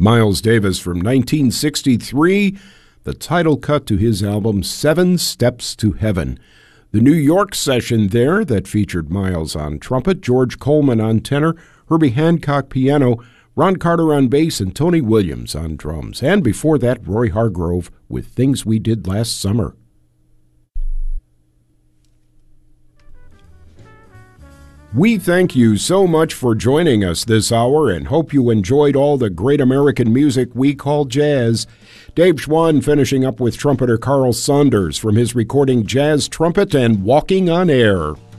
Miles Davis from 1963, the title cut to his album 7 Steps to Heaven. The New York session there that featured Miles on trumpet, George Coleman on tenor, Herbie Hancock piano, Ron Carter on bass, and Tony Williams on drums. And before that, Roy Hargrove with Things We Did Last Summer. We thank you so much for joining us this hour and hope you enjoyed all the great American music we call jazz. Dave Schwann finishing up with trumpeter Carl Saunders from his recording Jazz Trumpet and Walking on Air.